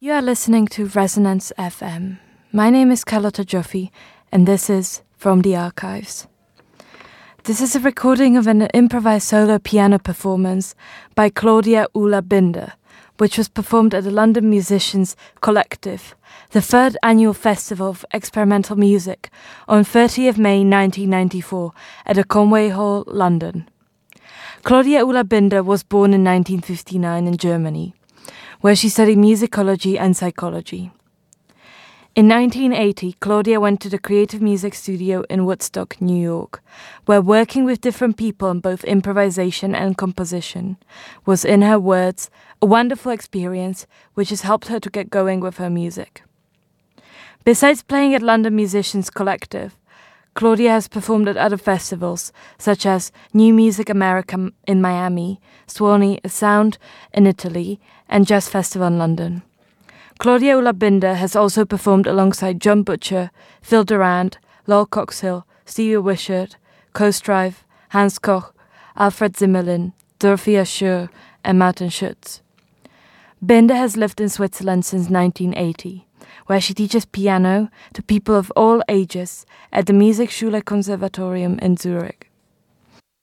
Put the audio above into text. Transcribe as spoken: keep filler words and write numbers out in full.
You are listening to Resonance F M. My name is Carlotta Joffe, and this is From the Archives. This is a recording of an improvised solo piano performance by Claudia Ulla Binder, which was performed at the London Musicians Collective, the third annual festival of experimental music, on thirtieth of May nineteen ninety-four at the Conway Hall, London. Claudia Ulla Binder was born in nineteen fifty-nine in Germany, where she studied musicology and psychology. In nineteen eighty, Claudia went to the Creative Music Studio in Woodstock, New York, where working with different people in both improvisation and composition was, in her words, a wonderful experience which has helped her to get going with her music. Besides playing at London Musicians Collective, Claudia has performed at other festivals, such as New Music America in Miami, Suoni A Sound in Italy, and Jazz Festival in London. Claudia Ulla Binder has also performed alongside John Butcher, Phil Durand, Lol Coxhill, Stevie Wishart, Coast Drive, Hans Koch, Alfred Zimmerlin, Dorothea Schur, and Martin Schütz. Binder has lived in Switzerland since nineteen eighty, where she teaches piano to people of all ages at the Musikschule Konservatorium in Zurich.